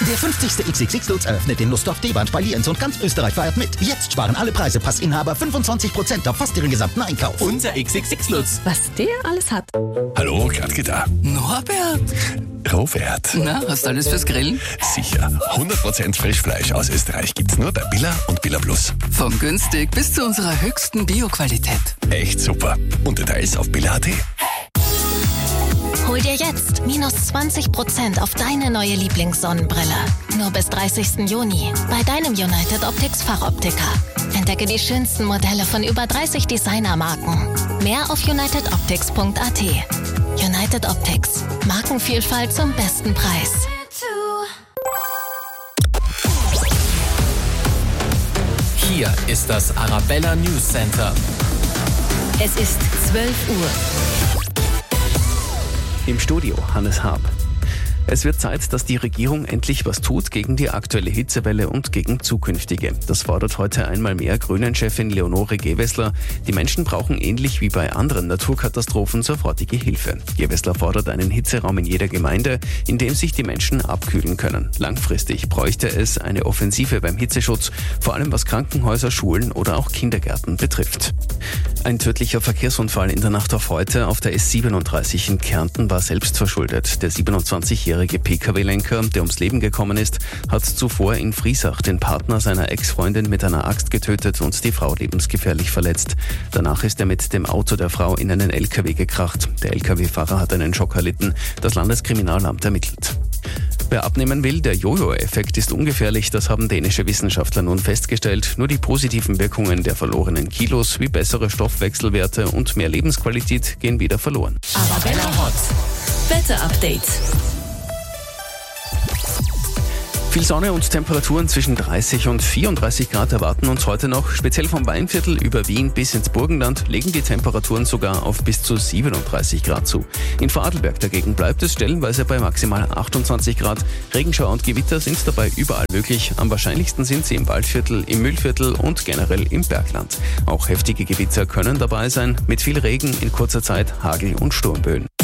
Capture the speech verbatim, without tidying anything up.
Der fünfzigste X X X Lutz eröffnet den Lusthof D-Band bei Lienz und ganz Österreich feiert mit. Jetzt sparen alle Preisepassinhaber fünfundzwanzig Prozent auf fast ihren gesamten Einkauf. Unser X X X Lutz. Was der alles hat. Hallo, Gradke da. Norbert. Robert. Na, hast du alles fürs Grillen? Sicher. hundert Prozent Frischfleisch aus Österreich gibt's nur bei Billa und Billa Plus. Von günstig bis zu unserer höchsten Bio-Qualität. Echt super. Und Details auf billa punkt at. Hol dir jetzt minus zwanzig Prozent auf deine neue Lieblingssonnenbrille. Nur bis dreißigsten Juni bei deinem United Optics Fachoptiker. Entdecke die schönsten Modelle von über dreißig Designermarken. Mehr auf united optics punkt a t. United Optics. Markenvielfalt zum besten Preis. Hier ist das Arabella News Center. Es ist zwölf Uhr. Im Studio Hannes Haab. Es wird Zeit, dass die Regierung endlich was tut gegen die aktuelle Hitzewelle und gegen zukünftige. Das fordert heute einmal mehr Grünen-Chefin Leonore Gewessler. Die Menschen brauchen ähnlich wie bei anderen Naturkatastrophen sofortige Hilfe. Gewessler fordert einen Hitzeraum in jeder Gemeinde, in dem sich die Menschen abkühlen können. Langfristig bräuchte es eine Offensive beim Hitzeschutz, vor allem was Krankenhäuser, Schulen oder auch Kindergärten betrifft. Ein tödlicher Verkehrsunfall in der Nacht auf heute auf der S siebenunddreißig in Kärnten war selbstverschuldet. Der siebenundzwanzigjährige P K W-Lenker, der ums Leben gekommen ist, hat zuvor in Friesach den Partner seiner Ex-Freundin mit einer Axt getötet und die Frau lebensgefährlich verletzt. Danach ist er mit dem Auto der Frau in einen L K W gekracht. Der L K W-Fahrer hat einen Schock erlitten. Das Landeskriminalamt ermittelt. Wer abnehmen will, der Jojo-Effekt ist ungefährlich, das haben dänische Wissenschaftler nun festgestellt. Nur die positiven Wirkungen der verlorenen Kilos wie bessere Stoffwechselwerte und mehr Lebensqualität gehen wieder verloren. Arabella Hot. Wetter-Update. Viel Sonne und Temperaturen zwischen dreißig und vierunddreißig Grad erwarten uns heute noch. Speziell vom Weinviertel über Wien bis ins Burgenland legen die Temperaturen sogar auf bis zu siebenunddreißig Grad zu. In Vorarlberg dagegen bleibt es stellenweise bei maximal achtundzwanzig Grad. Regenschauer und Gewitter sind dabei überall möglich. Am wahrscheinlichsten sind sie im Waldviertel, im Mühlviertel und generell im Bergland. Auch heftige Gewitter können dabei sein, mit viel Regen, in kurzer Zeit Hagel und Sturmböen.